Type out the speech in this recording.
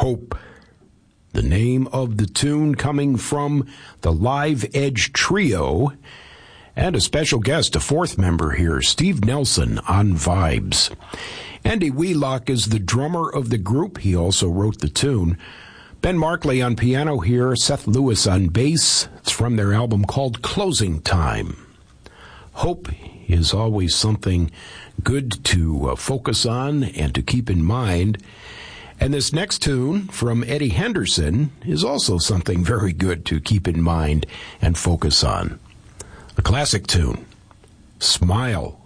Hope. The name of the tune coming from the Live Edge Trio. And a special guest, a fourth member here, Steve Nelson on vibes. Andy Wheelock is the drummer of the group. He also wrote the tune. Ben Markley on piano here, Seth Lewis on bass. It's from their album called Closing Time. Hope is always something good to focus on and to keep in mind. And this next tune from Eddie Henderson is also something very good to keep in mind and focus on. A classic tune, Smile.